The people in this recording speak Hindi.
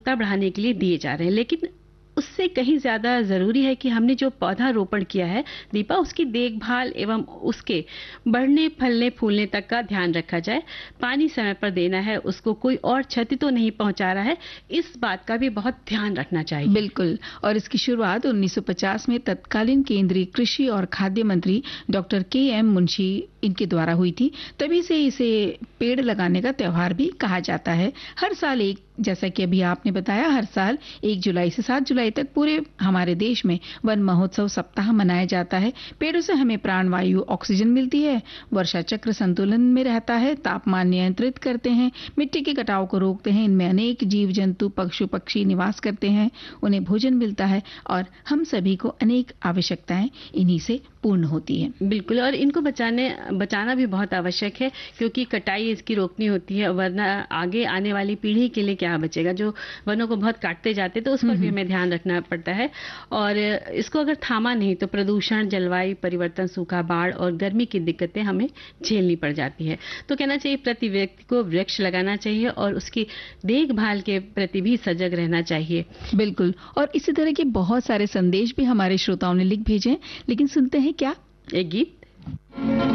उत्सुकता बढ़ाने के लिए दिए जा रहे हैं, लेकिन उससे कहीं ज्यादा जरूरी है कि हमने जो पौधा रोपण किया है दीपा, उसकी देखभाल एवं उसके बढ़ने फलने फूलने तक का ध्यान रखा जाए। पानी समय पर देना है, उसको कोई और क्षति तो नहीं पहुंचा रहा है, इस बात का भी बहुत ध्यान रखना चाहिए। बिल्कुल। और इसकी शुरुआत 1950 में तत्कालीन केंद्रीय कृषि और खाद्य मंत्री डॉक्टर के.एम. मुंशी इनके द्वारा हुई थी। तभी से इसे पेड़ लगाने का त्योहार भी कहा जाता है। हर साल एक, जैसा कि अभी आपने बताया, हर साल 1 जुलाई से 7 जुलाई तक पूरे हमारे देश में वन महोत्सव सप्ताह मनाया जाता है। पेड़ों से हमें प्राणवायु ऑक्सीजन मिलती है, वर्षा चक्र संतुलन में रहता है, तापमान नियंत्रित करते हैं, मिट्टी के कटाव को रोकते हैं, इनमें अनेक जीव जंतु पशु पक्षी निवास करते हैं, उन्हें भोजन मिलता है और हम सभी को अनेक आवश्यकताएं इन्हीं से पूर्ण होती है। बिल्कुल, और इनको बचाना भी बहुत आवश्यक है, क्योंकि कटाई इसकी रोकनी होती है, वरना आगे आने वाली पीढ़ी के लिए क्या बचेगा। जो वनों को बहुत काटते जाते तो उस पर भी हमें ध्यान रखना पड़ता है। और इसको अगर थामा नहीं तो प्रदूषण, जलवायु परिवर्तन, सूखा, बाढ़ और गर्मी की दिक्कतें हमें झेलनी पड़ जाती है। तो कहना चाहिए प्रति व्यक्ति को वृक्ष लगाना चाहिए और उसकी देखभाल के प्रति भी सजग रहना चाहिए। बिल्कुल। और इसी तरह के बहुत सारे संदेश भी हमारे श्रोताओं ने लिख भेजे हैं, लेकिन सुनते हैं क्या, एक गीत।